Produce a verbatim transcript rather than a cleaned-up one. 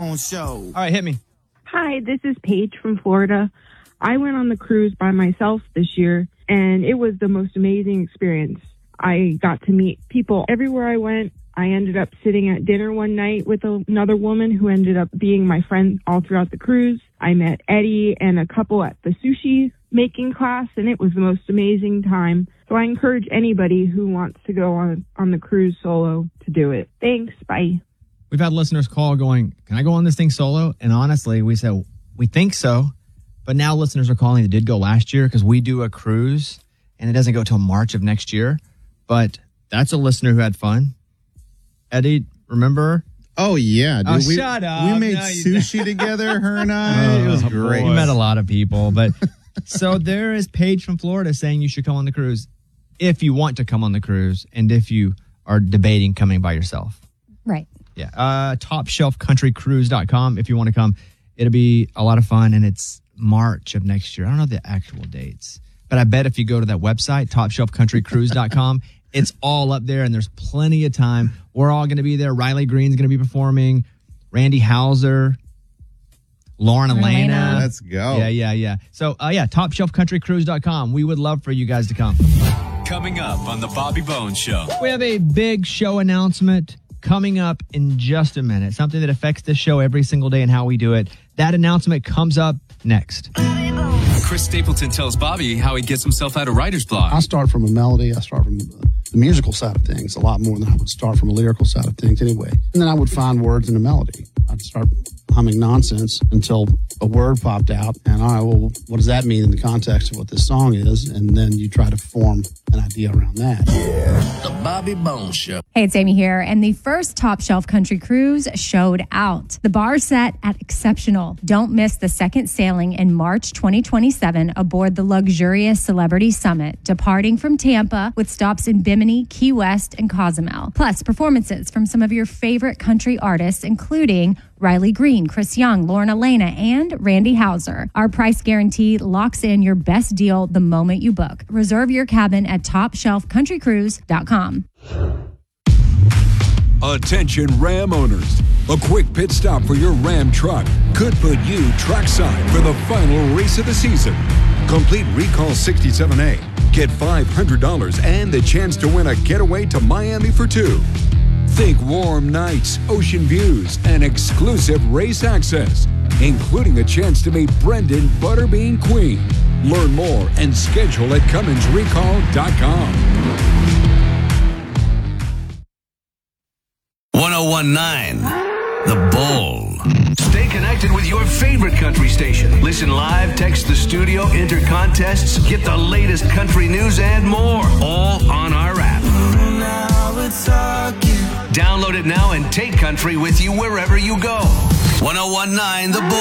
Bone Show. All right, hit me. Hi, this is Paige from Florida. I went on the cruise by myself this year, and it was the most amazing experience. I got to meet people everywhere I went. I ended up sitting at dinner one night with another woman who ended up being my friend all throughout the cruise. I met Eddie and a couple at the sushi making class, and it was the most amazing time. So I encourage anybody who wants to go on, on the cruise solo to do it. Thanks. Bye. We've had listeners call going, can I go on this thing solo? And honestly, we said, we think so. But now listeners are calling that did go last year because we do a cruise and it doesn't go till March of next year. But that's a listener who had fun. Eddie, remember? Oh, yeah. Dude. Oh, we, shut up. We made No, you- sushi together, her and I. Oh, it was boy. great. We met a lot of people. But so there is Paige from Florida saying you should come on the cruise if you want to come on the cruise and if you are debating coming by yourself. Right. Yeah. Uh, top shelf country cruise dot com if you want to come. It'll be a lot of fun, and it's March of next year. I don't know the actual dates, but I bet if you go to that website, top shelf country cruise dot com, it's all up there, and there's plenty of time. We're all going to be there. Riley Green's going to be performing. Randy Hauser, Lauren Elena. Elena. Let's go. Yeah, yeah, yeah. So, uh, yeah, top shelf country cruise dot com. We would love for you guys to come. Coming up on the Bobby Bones Show. We have a big show announcement coming up in just a minute. Something that affects this show every single day and how we do it. That announcement comes up next. Chris Stapleton tells Bobby how he gets himself out of writer's block. I start from a melody. I start from the musical side of things a lot more than I would start from a lyrical side of things anyway. And then I would find words in a melody. I'd start humming nonsense until a word popped out. And all right, well, what does that mean in the context of what this song is? And then you try to form an idea around that. The Bobby Bones Show. Hey, it's Amy here, and the first Top Shelf Country Cruise showed out. The bar set at exceptional. Don't miss the second sailing in March twenty twenty-seven aboard the luxurious Celebrity Summit, departing from Tampa with stops in Bimini, Key West, and Cozumel. Plus, performances from some of your favorite country artists, including Riley Green, Chris Young, Lauren Elena, and Randy Hauser. Our price guarantee locks in your best deal the moment you book. Reserve your cabin at top shelf country cruise dot com. Attention Ram owners. A quick pit stop for your Ram truck could put you trackside for the final race of the season. Complete Recall sixty-seven A. Get five hundred dollars and the chance to win a getaway to Miami for two. Think warm nights, ocean views, and exclusive race access, including a chance to meet Brendan Butterbean Queen. Learn more and schedule at Cummins Recall dot com. one oh one point nine The Bull. Stay connected with your favorite country station. Listen live, text the studio, enter contests, get the latest country news and more, all on our app. Download it now and take country with you wherever you go. one oh one point nine The Bull.